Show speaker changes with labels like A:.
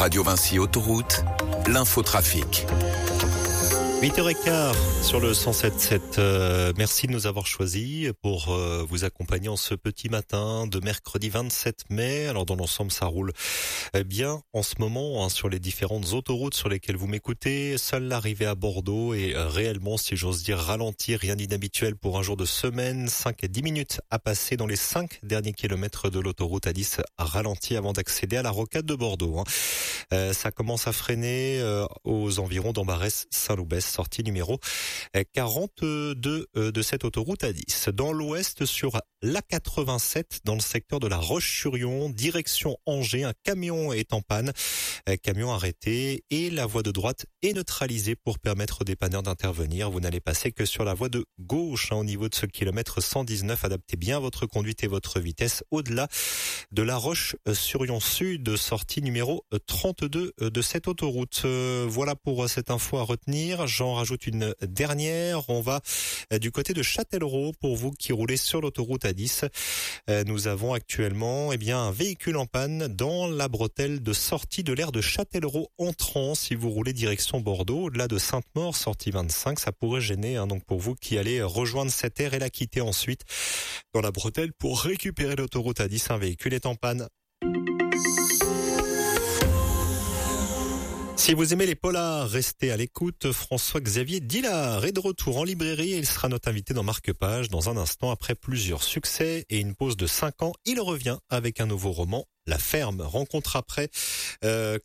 A: Radio Vinci Autoroute, l'infotrafic.
B: 8h15 sur le 107.7. Merci de nous avoir choisis pour vous accompagner en ce petit matin de mercredi 27 mai. Alors dans l'ensemble, ça roule bien en ce moment sur les différentes autoroutes sur lesquelles vous m'écoutez. Seule l'arrivée à Bordeaux est réellement, si j'ose dire, ralenti. Rien d'inhabituel pour un jour de semaine. 5 à 10 minutes à passer dans les 5 derniers kilomètres de l'autoroute A10 ralenti avant d'accéder à la rocade de Bordeaux. Ça commence à freiner aux environs d'Ambarès-Saint-Loubès. Sortie numéro 42 de cette autoroute A10. Dans l'ouest, sur l'A87, dans le secteur de la Roche-sur-Yon, direction Angers, un camion est en panne. Camion arrêté et la voie de droite est neutralisée pour permettre aux dépanneurs d'intervenir. Vous n'allez passer que sur la voie de gauche au niveau de ce kilomètre 119. Adaptez bien votre conduite et votre vitesse au-delà de la Roche-sur-Yon Sud, sortie numéro 32 de cette autoroute. Voilà pour cette info à retenir. J'en rajoute une dernière. On va du côté de Châtellerault pour vous qui roulez sur l'autoroute A10. Nous avons actuellement un véhicule en panne dans la bretelle de sortie de l'aire de Châtellerault entrant. Si vous roulez direction Bordeaux, au-delà de Sainte-Maure, sortie 25, ça pourrait gêner. Donc pour vous qui allez rejoindre cette aire et la quitter ensuite dans la bretelle pour récupérer l'autoroute A10, un véhicule est en panne. Si vous aimez les polars, restez à l'écoute. François-Xavier Dillard est de retour en librairie et il sera notre invité dans Marque-Page dans un instant. Après plusieurs succès et une pause de 5 ans, il revient avec un nouveau roman, La Ferme. Rencontre après